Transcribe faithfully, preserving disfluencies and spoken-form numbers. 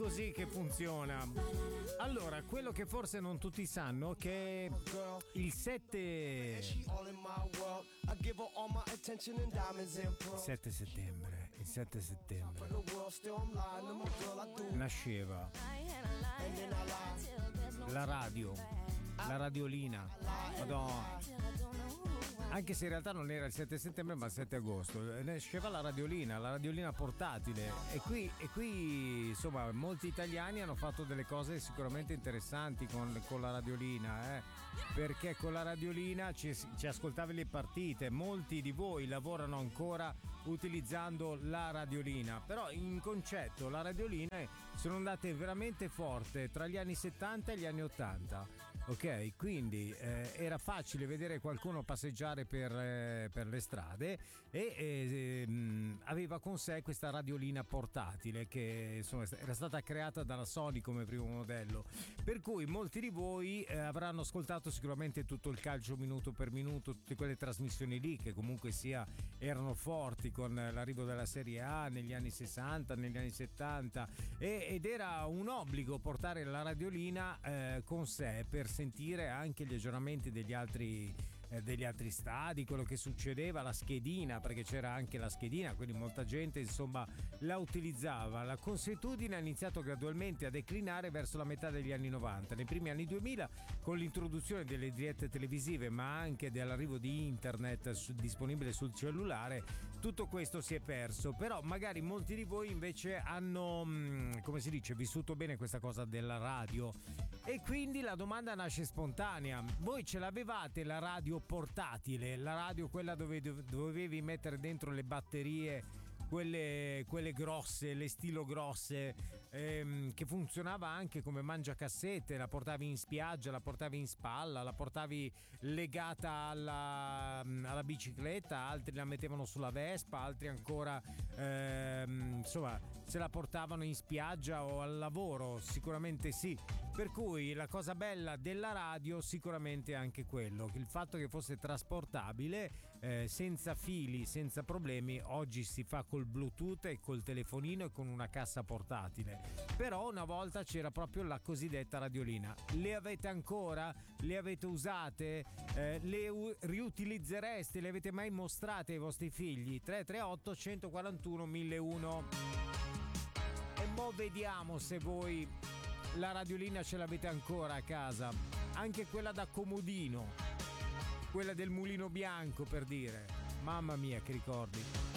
così che funziona. Allora, quello che forse non tutti sanno che il sette sette settembre, il sette settembre nasceva la radio, la radiolina. Madonna. Anche se in realtà non era il sette settembre ma il sette agosto, nasceva la radiolina, la radiolina portatile e qui, e qui insomma molti italiani hanno fatto delle cose sicuramente interessanti con, con la radiolina, eh? Perché con la radiolina ci, ci ascoltavi le partite, molti di voi lavorano ancora utilizzando la radiolina, però in concetto la radiolina sono andate veramente forte tra gli anni settanta e gli anni ottanta. Ok, quindi eh, era facile vedere qualcuno passeggiare per, eh, per le strade e eh, mh, aveva con sé questa radiolina portatile che insomma era stata creata dalla Sony come primo modello, per cui molti di voi eh, avranno ascoltato sicuramente tutto il calcio minuto per minuto, tutte quelle trasmissioni lì che comunque sia erano forti con l'arrivo della Serie A negli anni sessanta, negli anni settanta e, ed era un obbligo portare la radiolina eh, con sé per sentire anche gli aggiornamenti degli altri eh, degli altri stadi, quello che succedeva, la schedina, perché c'era anche la schedina, quindi molta gente insomma la utilizzava. La consuetudine ha iniziato gradualmente a declinare verso la metà degli anni novanta. Nei primi anni duemila, con l'introduzione delle dirette televisive ma anche dell'arrivo di internet su, disponibile sul cellulare, tutto questo si è perso. Però magari molti di voi invece hanno mh, come si dice, vissuto bene questa cosa della radio e quindi la domanda nasce spontanea: voi ce l'avevate la radio portatile, la radio quella dove dovevi mettere dentro le batterie, quelle, quelle grosse, le stilo grosse, ehm, che funzionava anche come mangiacassette, la portavi in spiaggia, la portavi in spalla, la portavi legata alla, alla bicicletta, altri la mettevano sulla Vespa, altri ancora ehm, insomma se la portavano in spiaggia o al lavoro, sicuramente sì. Per cui la cosa bella della radio sicuramente è anche quello, il fatto che fosse trasportabile, eh, senza fili, senza problemi. Oggi si fa col Bluetooth e col telefonino e con una cassa portatile, però una volta c'era proprio la cosiddetta radiolina. Le avete ancora? Le avete usate? Eh, le u- riutilizzereste? Le avete mai mostrate ai vostri figli? tre tre otto uno quattro uno mille uno. E mo vediamo se voi la radiolina ce l'avete ancora a casa, anche quella da comodino, quella del mulino bianco, per dire. Mamma mia che ricordi.